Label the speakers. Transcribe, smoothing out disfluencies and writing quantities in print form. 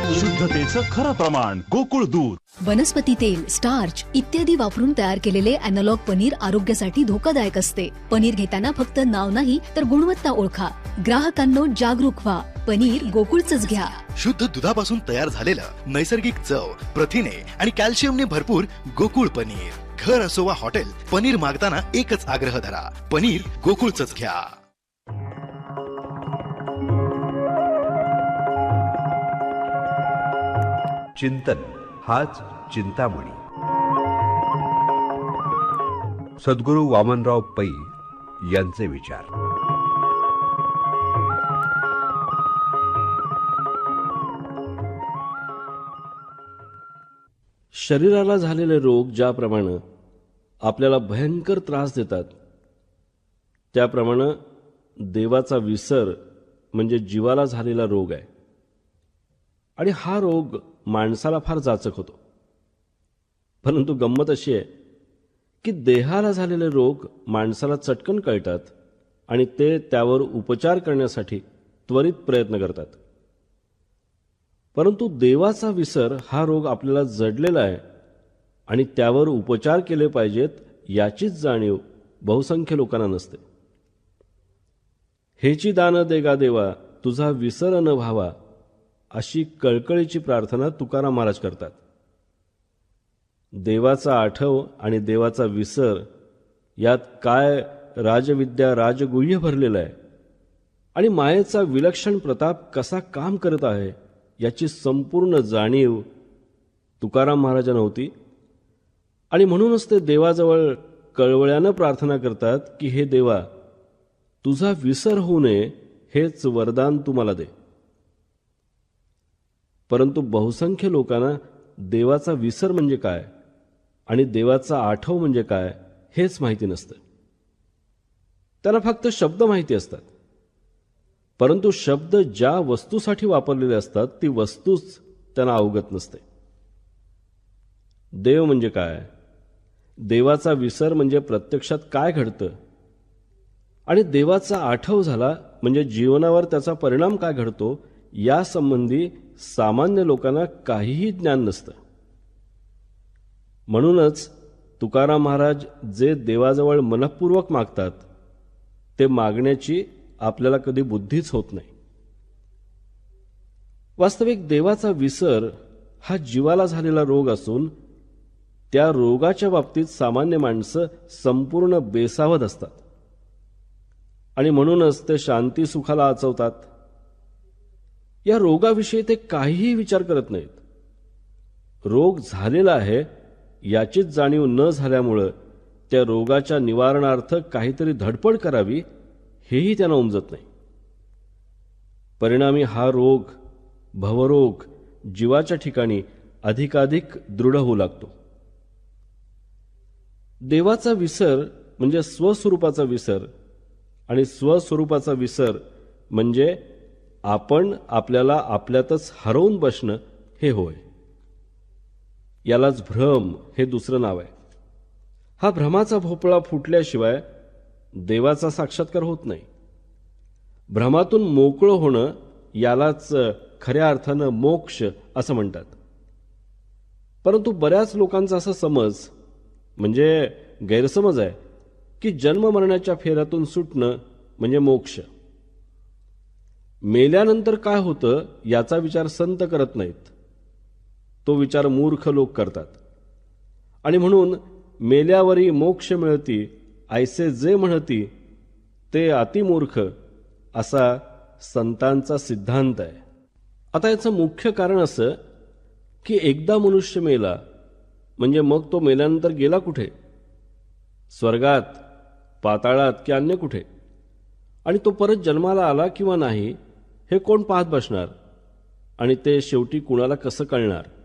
Speaker 1: शुद्धतेचं खरं प्रमाण गोकुळ दूध.
Speaker 2: वनस्पती तेल, स्टार्च इत्यादी वापरून तयार केलेले अॅनालॉग पनीर आरोग्यासाठी धोकादायक असते. पनीर घेताना फक्त नाव नाही तर गुणवत्ता ओळखा. ग्राहकांनो जागरूक व्हा. पनीर गोकुळचंच घ्या.
Speaker 3: शुद्ध दुधापासून तयार झालेलं नैसर्गिक चव, प्रथिने आणि कॅल्शियमने भरपूर गोकुळ पनीर. घर असो वा हॉटेल, पनीर मागताना एकच आग्रह धरा, पनीर गोकुळचंच घ्या.
Speaker 4: चिंतन हाच चिंतामणी. सद्गुरू वामनराव पै यांचे विचार.
Speaker 5: शरीराला झालेले रोग ज्याप्रमाणे आपल्याला भयंकर त्रास देतात, त्याप्रमाणे देवाचा विसर म्हणजे जीवाला झालेला रोग आहे. आणि हा रोग माणसाला फार जाचक होतो. परंतु गंमत अशी आहे की देहाला झालेले रोग माणसाला चटकन कळतात आणि ते त्यावर उपचार करण्यासाठी त्वरित प्रयत्न करतात. परंतु देवाचा विसर हा रोग आपल्याला जडलेला आहे आणि त्यावर उपचार केले पाहिजेत याचीच जाणीव बहुसंख्य लोकांना नसते. हेची दान देगा देवा, तुझा विसर न व्हावा, अशी कळकळीची प्रार्थना तुकाराम महाराज करतात. देवाचा आठव आणि देवाचा विसर यात काय राजविद्या, राजगुह्य भरलेलं आहे आणि मायेचा विलक्षण प्रताप कसा काम करत आहे याची संपूर्ण जाणीव तुकाराम महाराजांना होती. आणि म्हणूनच ते देवाजवळ कळवळ्यानं प्रार्थना करतात की हे देवा, तुझा विसर होऊ नये हेच वरदान तू मला दे. परंतु बहुसंख्य लोकांना देवाचा विसर म्हणजे काय आणि देवाचा आठव म्हणजे काय हेच माहिती नसतं. त्यांना फक्त शब्द माहिती असतात, परंतु शब्द ज्या वस्तूसाठी वापरलेले असतात ती वस्तूच त्यांना अवगत नसते. देव म्हणजे काय, देवाचा विसर म्हणजे प्रत्यक्षात काय घडतं आणि देवाचा आठव झाला म्हणजे जीवनावर त्याचा परिणाम काय घडतो यासंबंधी सामान्य लोकांना काहीही ज्ञान नसतं. म्हणूनच तुकाराम महाराज जे देवाजवळ मनःपूर्वक मागतात ते मागण्याची आपल्याला कधी बुद्धीच होत नाही. वास्तविक देवाचा विसर हा जीवाला झालेला रोग असून त्या रोगाच्या बाबतीत सामान्य माणसं संपूर्ण बेसावध असतात आणि म्हणूनच ते शांती सुखाला आचवतात. या रोगाविषयी ते काहीही विचार करत नाहीत. रोग झालेला आहे याचीच जाणीव न झाल्यामुळं त्या रोगाच्या निवारणार्थ काहीतरी धडपड करावी हेही त्यांना उमजत नाही. परिणामी हा रोग, भवरोग, जीवाच्या ठिकाणी अधिकाधिक दृढ होऊ लागतो. देवाचा विसर म्हणजे स्वस्वरूपाचा विसर आणि स्वस्वरूपाचा विसर म्हणजे आपण आपल्याला आपल्यातच हरवून बसणं हे होय. यालाच भ्रम हे दुसरं नाव आहे. हा भ्रमाचा भोपळा फुटल्याशिवाय देवाचा साक्षात्कार होत नाही. भ्रमातून मोकळं होणं यालाच खऱ्या अर्थानं मोक्ष असं म्हणतात. परंतु बऱ्याच लोकांचा असा समज म्हणजे गैरसमज आहे की जन्म मरणाच्या फेऱ्यातून सुटणं म्हणजे मोक्ष. मेल्यानंतर काय होतं याचा विचार संत करत नाहीत. तो विचार मूर्ख लोक करतात आणि म्हणून मेल्यावरी मोक्ष मिळती ऐसे जे म्हणती ते अतिमूर्ख असा संतांचा सिद्धांत आहे. आता याचं मुख्य कारण असं की एकदा मनुष्य मेला म्हणजे मग तो मेल्यानंतर गेला कुठे? स्वर्गात, पाताळात की अन्य कुठे? आणि तो परत जन्माला आला किंवा नाही हे कोण पाहत बसणार आणि ते शेवटी कुणाला कसं कळणार?